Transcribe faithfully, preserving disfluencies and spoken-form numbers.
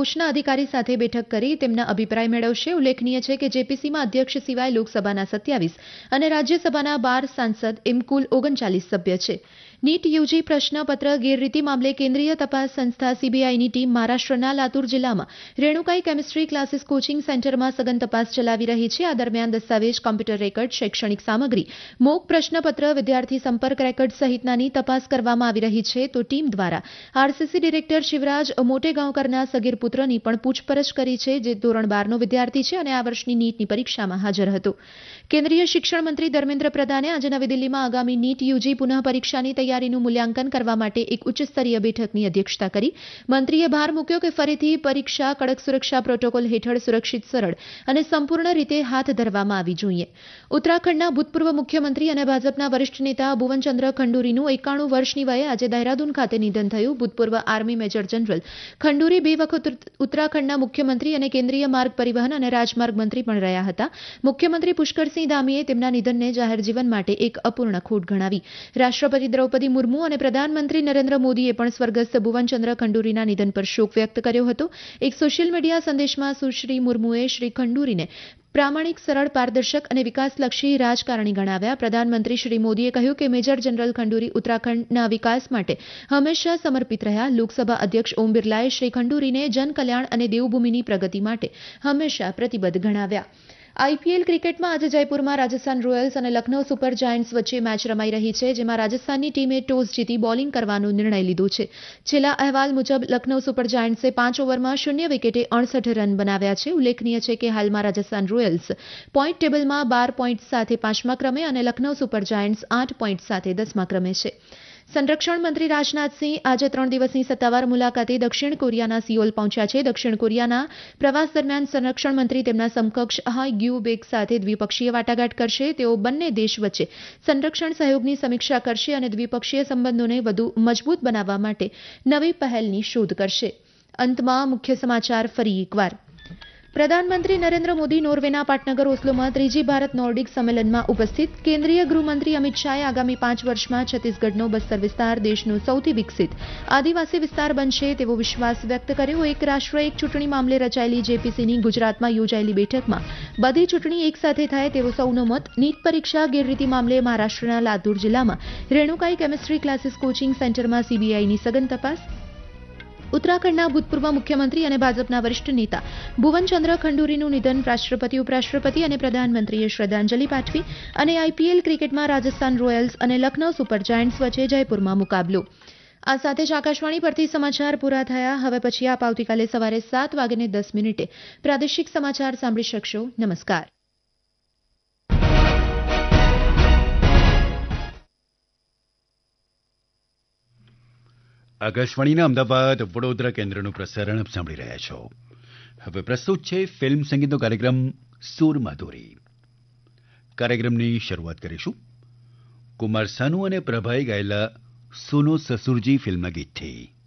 કોષના અધિકારી સાથે બેઠક કરી તેમના અભિપ્રાય મેળવશે. ઉલ્લેખનીય છે કે જેપીસીમાં અધ્યક્ષ સિવાય લોકસભાના સત્યાવીસ અને રાજ્યસભાના બાર સાંસદ એમ કુલ ઓગણચાલીસ સભ્ય છે. નીટ યુજી પ્રશ્નપત્ર ગેરરીતિ મામલે કેન્દ્રીય તપાસ સંસ્થા સીબીઆઈની ટીમ મહારાષ્ટ્રના લાતુર જિલ્લામાં રેણુકાઈ કેમિસ્ટ્રી ક્લાસીસ કોચિંગ સેન્ટરમાં સઘન તપાસ ચલાવી રહી છે. આ દરમિયાન દસ્તાવેજ, કોમ્પ્યુટર રેકર્ડ, શૈક્ષણિક સામગ્રી, મોક પ્રશ્નપત્ર, વિદ્યાર્થી સંપર્ક રેકર્ડ સહિતનાની તપાસ કરવામાં આવી રહી છે. તો ટીમ દ્વારા આરસીસી ડિરેક્ટર શિવરાજ મોટેગાંવકરના સગીર પુત્રની પણ પૂછપરછ કરી છે, જે ધોરણ બારનો વિદ્યાર્થી છે અને આ વર્ષની નીટની પરીક્ષામાં હાજર હતો. કેન્દ્રીય શિક્ષણ મંત્રી ધર્મેન્દ્ર પ્રધાને આજે નવી દિલ્હીમાં આગામી નીટ યુજી પુનઃ પરીક્ષાની તૈયારીનું મૂલ્યાંકન કરવા માટે એક ઉચ્ચસ્તરીય બેઠકની અધ્યક્ષતા કરી. મંત્રીએ ભાર મૂક્યો કે ફરીથી પરીક્ષા કડક સુરક્ષા પ્રોટોકોલ હેઠળ સુરક્ષિત, સરળ અને સંપૂર્ણ રીતે હાથ ધરવામાં આવી જોઈએ. ઉત્તરાખંડના ભૂતપૂર્વ મુખ્યમંત્રી અને ભાજપના વરિષ્ઠ નેતા ભુવનચંદ્ર ખંડુરીનું એકાણું વર્ષની વયે આજે દહેરાદૂન ખાતે નિધન થયું. ભૂતપૂર્વ આર્મી મેજર જનરલ ખંડુરી બે વખત ઉત્તરાખંડના મુખ્યમંત્રી અને કેન્દ્રીય માર્ગ પરિવહન અને રાજમાર્ગ મંત્રી પણ રહ્યા હતા. મુખ્યમંત્રી પુષ્કરસિંહ ધામીએ તેમના નિધનને જાહેર જીવન માટે એક અપૂર્ણ ખોટ ગણાવી. રાષ્ટ્રપતિ દ્રૌપદી મુર્મુ અને પ્રધાનમંત્રી નરેન્દ્ર મોદીએ પણ સ્વર્ગસ્થ ભુવનચંદ્ર ખંડુરીના નિધન પર શોક વ્યક્ત કર્યો હતો. એક સોશિયલ મીડિયા સંદેશમાં સુશ્રી મુર્મુએ શ્રી ખંડુરીને પ્રામાણિક, સરળ, પારદર્શક અને વિકાસલક્ષી રાજકારણી ગણાવ્યા. પ્રધાનમંત્રી શ્રી મોદીએ કહ્યું કે મેજર જનરલ ખંડુરી ઉત્તરાખંડના વિકાસ માટે હંમેશા સમર્પિત રહ્યા. લોકસભા અધ્યક્ષ ઓમ બિરલાએ શ્રી ખંડુરીને જનકલ્યાણ અને દેવભૂમિની પ્રગતિ માટે હંમેશા પ્રતિબદ્ધ ગણાવ્યા. આઈપીએલ ક્રિકેટમાં આજે જયપુરમાં રાજસ્થાન રોયલ્સ અને લખનૌ સુપર જાયન્ટ્સ વચ્ચે મેચ રમાઈ રહી છે, જેમાં રાજસ્થાનની ટીમે ટોસ જીતી બોલિંગ કરવાનો નિર્ણય લીધો છે. છેલ્લા અહેવાલ મુજબ લખનૌ સુપર જાયન્ટ્સે પાંચ ઓવરમાં શૂન્ય વિકેટે અડસઠ રન બનાવ્યા છે. ઉલ્લેખનીય છે કે હાલમાં રાજસ્થાન રોયલ્સ પોઈન્ટ ટેબલમાં બાર પોઈન્ટ સાથે પાંચમા ક્રમે અને લખનૌ સુપર જાયન્ટ્સ આઠ પોઈન્ટ સાથે દસમા ક્રમે છે. સંરક્ષણ મંત્રી રાજનાથસિંહ આજે ત્રણ દિવસની સત્તાવાર મુલાકાતે દક્ષિણ કોરિયાના સિયોલ પહોંચ્યા છે. દક્ષિણ કોરિયાના પ્રવાસ દરમિયાન સંરક્ષણ મંત્રી તેમના સમકક્ષ હાઈ ગ્યુ બેક સાથે દ્વિપક્ષીય વાટાઘાટ કરશે. તેઓ બંને દેશ વચ્ચે સંરક્ષણ સહયોગની સમીક્ષા કરશે અને દ્વિપક્ષીય સંબંધોને વધુ મજબૂત બનાવવા માટે નવી પહેલની શોધ કરશે. અંતમાં મુખ્ય સમાચાર ફરી એકવાર. પ્રધાનમંત્રી નરેન્દ્ર મોદી નોર્વેના પાટનગર ઓસ્લોમાં ત્રીજી ભારત નોર્ડિક સંમેલનમાં ઉપસ્થિત. કેન્દ્રીય ગૃહમંત્રી અમિત શાહે આગામી પાંચ વર્ષમાં છત્તીસગઢનો બસ્તર વિસ્તાર દેશનો સૌથી વિકસિત આદિવાસી વિસ્તાર બનશે તેવો વિશ્વાસ વ્યક્ત કર્યો. એક રાષ્ટ્ર એક ચૂંટણી મામલે રચાયેલી જેપીસીની ગુજરાતમાં યોજાયેલી બેઠકમાં બધી ચૂંટણી એક સાથે થાય તેવો સૌનો મત. નીટ પરીક્ષા ગેરરીતિ મામલે મહારાષ્ટ્રના લાતુર જિલ્લામાં રેણુકાઈ કેમિસ્ટ્રી ક્લાસીસ કોચિંગ સેન્ટરમાં સીબીઆઈની સઘન તપાસ. ઉત્તરાખંડના ભૂતપૂર્વ મુખ્યમંત્રી અને ભાજપના વરિષ્ઠ નેતા ભુવનચંદ્ર ખંડુરીનું નિધન. રાષ્ટ્રપતિ, ઉપરાષ્ટ્રપતિ અને પ્રધાનમંત્રીએ શ્રદ્ધાંજલિ પાઠવી. અને આઈપીએલ ક્રિકેટમાં રાજસ્થાન રોયલ્સ અને લખનૌ સુપર જાયન્ટ્સ વચ્ચે જયપુરમાં મુકાબલો. આ સાથે જ આકાશવાણી પરથી સમાચાર પૂરા થયા. હવે પછી આપ આવતીકાલે સવારે સાત વાગ્યે દસ મિનિટે પ્રાદેશિક સમાચાર સાંભળી શકશો. નમસ્કાર. આકાશવાણીના અમદાવાદ વડોદરા કેન્દ્રનું પ્રસારણ આપ સાંભળી રહ્યા છો. હવે પ્રસ્તુત છે ફિલ્મ સંગીતનો કાર્યક્રમ સુર માધુરી. કાર્યક્રમની શરૂઆત કરીશું કુમાર સાનુ અને પ્રભાએ ગાયેલા સુનો સસુરજી ફિલ્મના ગીતથી.